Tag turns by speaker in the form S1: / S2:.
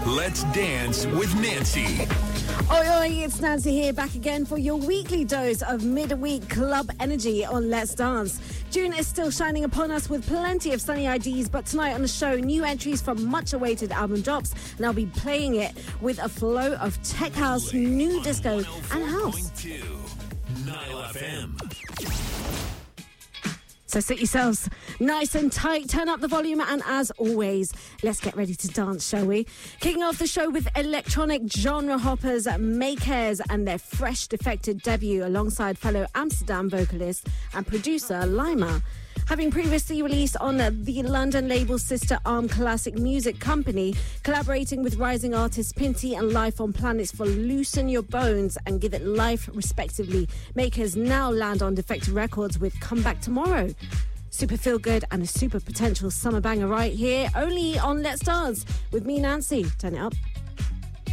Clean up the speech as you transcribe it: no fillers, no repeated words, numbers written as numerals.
S1: Let's Dance with Nancy.
S2: Oi, oi, it's Nancy here, back again for your weekly dose of midweek club energy on Let's Dance. June is still shining upon us with plenty of sunny IDs, but tonight on the show, new entries from much-awaited album drops, and I'll be playing it with a flow of tech house, new disco, and house.
S1: Nile FM.
S2: So sit yourselves nice and tight, turn up the volume, and as always, let's get ready to dance, shall we? Kicking off the show with electronic genre hoppers Makers and their fresh defected debut alongside fellow Amsterdam vocalist and producer Lima. Having previously released on the London label Sister Arm Classic Music Company, collaborating with rising artists Pinty and Life on Planets for Loosen Your Bones and Give It Life, respectively, Makers now land on Defected Records with Come Back Tomorrow. Super feel good and a super potential summer banger right here, only on Let's Dance with me, Nancy. Turn it up.